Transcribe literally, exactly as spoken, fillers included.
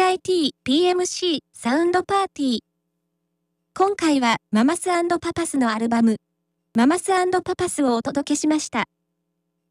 ラエティ ピーエムシー サウンドパーティー。今回はママス&パパスのアルバム、ママス&パパスをお届けしました。